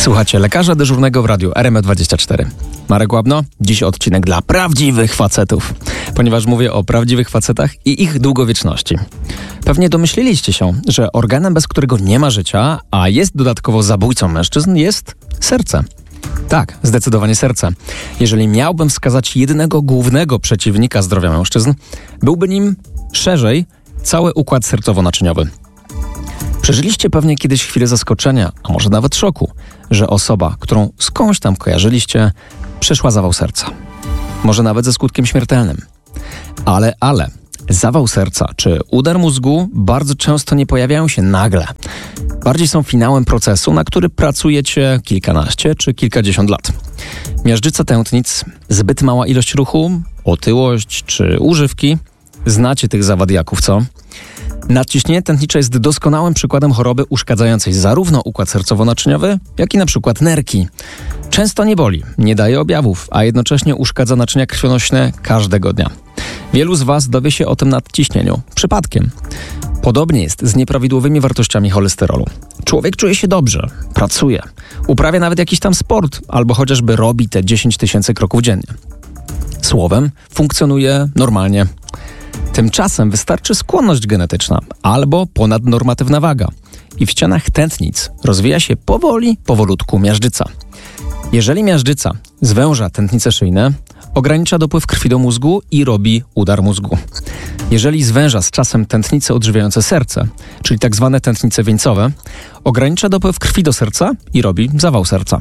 Słuchacie Lekarza Dyżurnego w Radiu RMF24. Marek Łabno, dziś odcinek dla prawdziwych facetów, ponieważ mówię o prawdziwych facetach i ich długowieczności. Pewnie domyśliliście się, że organem, bez którego nie ma życia, a jest dodatkowo zabójcą mężczyzn, jest serce. Tak, zdecydowanie serce. Jeżeli miałbym wskazać jedynego głównego przeciwnika zdrowia mężczyzn, byłby nim szerzej cały układ sercowo-naczyniowy. Przeżyliście pewnie kiedyś chwilę zaskoczenia, a może nawet szoku, że osoba, którą skądś tam kojarzyliście, przeszła zawał serca. Może nawet ze skutkiem śmiertelnym. Ale zawał serca czy udar mózgu bardzo często nie pojawiają się nagle. Bardziej są finałem procesu, na który pracujecie kilkanaście czy kilkadziesiąt lat. Miażdżyca tętnic, zbyt mała ilość ruchu, otyłość czy używki. Znacie tych zawadiaków, co? Nadciśnienie tętnicze jest doskonałym przykładem choroby uszkadzającej zarówno układ sercowo-naczyniowy, jak i na przykład nerki. Często nie boli, nie daje objawów, a jednocześnie uszkadza naczynia krwionośne każdego dnia. Wielu z Was dowie się o tym nadciśnieniu przypadkiem. Podobnie jest z nieprawidłowymi wartościami cholesterolu. Człowiek czuje się dobrze, pracuje, uprawia nawet jakiś tam sport albo chociażby robi te 10 000 kroków dziennie. Słowem, funkcjonuje normalnie. Tymczasem wystarczy skłonność genetyczna albo ponadnormatywna waga i w ścianach tętnic rozwija się powolutku miażdżyca. Jeżeli miażdżyca zwęża tętnice szyjne, ogranicza dopływ krwi do mózgu i robi udar mózgu. Jeżeli zwęża z czasem tętnice odżywiające serce, czyli tak zwane tętnice wieńcowe, ogranicza dopływ krwi do serca i robi zawał serca.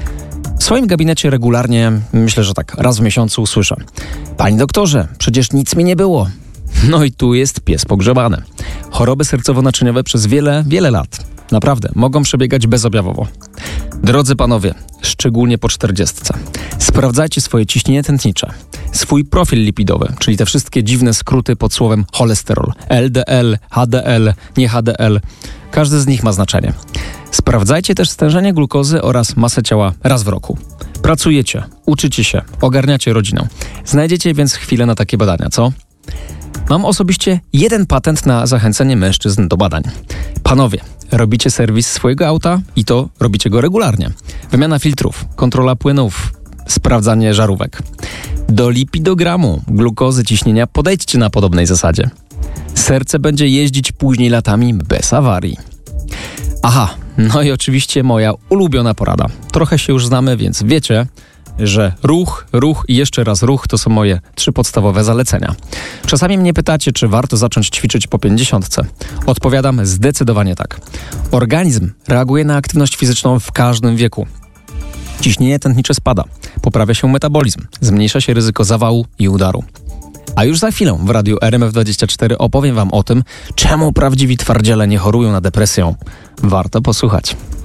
W swoim gabinecie regularnie, myślę, że tak raz w miesiącu słyszę: Panie doktorze, przecież nic mi nie było. No i tu jest pies pogrzebany. Choroby sercowo-naczyniowe przez wiele lat naprawdę mogą przebiegać bezobjawowo. Drodzy panowie, szczególnie po 40, sprawdzajcie swoje ciśnienie tętnicze, swój profil lipidowy, czyli te wszystkie dziwne skróty pod słowem cholesterol, LDL, HDL, nie HDL. Każdy z nich ma znaczenie. Sprawdzajcie też stężenie glukozy oraz masę ciała raz w roku. Pracujecie, uczycie się, ogarniacie rodzinę. Znajdziecie więc chwilę na takie badania, co? Mam osobiście jeden patent na zachęcenie mężczyzn do badań. Panowie, robicie serwis swojego auta i to robicie go regularnie. Wymiana filtrów, kontrola płynów, sprawdzanie żarówek. Do lipidogramu, glukozy, ciśnienia podejdźcie na podobnej zasadzie. Serce będzie jeździć później latami bez awarii. Aha, no i oczywiście moja ulubiona porada. Trochę się już znamy, więc wiecie, że ruch i jeszcze raz ruch to są moje 3 podstawowe zalecenia. Czasami mnie pytacie, czy warto zacząć ćwiczyć po 50. Odpowiadam zdecydowanie tak. Organizm reaguje na aktywność fizyczną w każdym wieku. Ciśnienie tętnicze spada, poprawia się metabolizm, zmniejsza się ryzyko zawału i udaru. A już za chwilę w Radiu RMF24 opowiem Wam o tym, czemu prawdziwi twardziele nie chorują na depresję. Warto posłuchać.